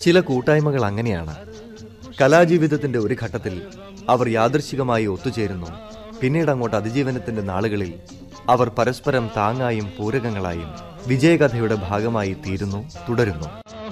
ചില കൂട്ടായ്മകൾ അങ്ങനെയാണ്. കലാജീവിതത്തിന്റെ ഒരു ഘട്ടത്തിൽ അവർ യാദൃശ്ചികമായി ഒത്തുചേരുന്നു. പിന്നീട് അങ്ങോട്ട് അതിജീവനത്തിന്റെ നാളുകളിൽ അവർ പരസ്പരം താങ്ങായും പൂരകങ്ങളായും വിജയകഥയുടെ ഭാഗമായി തീരുന്നു, തുടരുന്നു.